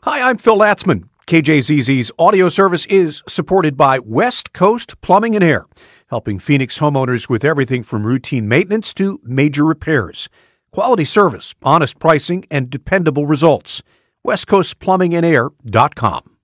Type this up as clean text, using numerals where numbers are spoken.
Hi, I'm Phil Latzman. KJZZ's audio service is supported by West Coast Plumbing and Air, helping Phoenix homeowners with everything from routine maintenance to major repairs. Quality service, honest pricing, and dependable results. WestCoastPlumbingandAir.com.